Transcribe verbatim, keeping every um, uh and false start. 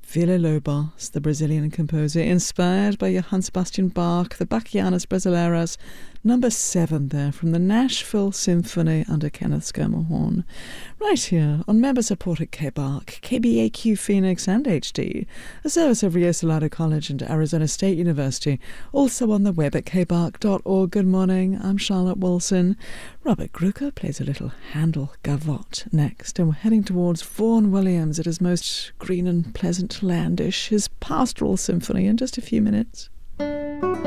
Villa-Lobos, the Brazilian composer, inspired by Johann Sebastian Bach, the Bachianas Brasileiras, number seven there from the Nashville Symphony under Kenneth Schermerhorn. Right here on member-supported K B A R C, K B A Q Phoenix and H D, a service of Rio Salado College and Arizona State University, also on the web at k b a r c dot org. Good morning, I'm Charlotte Wilson. Robert Grucker plays a little Handel Gavotte next, and we're heading towards Vaughan Williams at his most green and pleasant landish, his Pastoral Symphony, in just a few minutes.